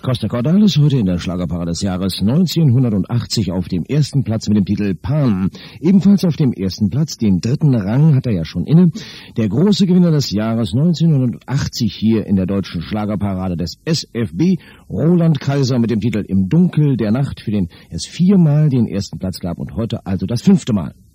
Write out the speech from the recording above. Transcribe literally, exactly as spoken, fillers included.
Costa Cordalis heute in der Schlagerparade des Jahres neunzehnhundertachtzig auf dem ersten Platz mit dem Titel Pan. Ebenfalls auf dem ersten Platz, den dritten Rang hat er ja schon inne. Der große Gewinner des Jahres neunzehnhundertachtzig hier in der deutschen Schlagerparade des S F B, Roland Kaiser mit dem Titel Im Dunkel der Nacht, für den es viermal den ersten Platz gab und heute also das fünfte Mal.